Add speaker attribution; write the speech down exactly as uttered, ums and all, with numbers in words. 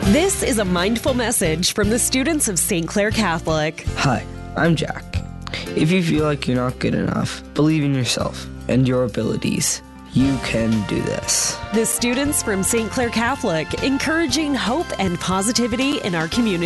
Speaker 1: This is a mindful message from the students of Saint Clair Catholic.
Speaker 2: Hi, I'm Jack. If you feel like you're not good enough, believe in yourself and your abilities. You can do this.
Speaker 1: The students from Saint Clair Catholic, encouraging hope and positivity in our community.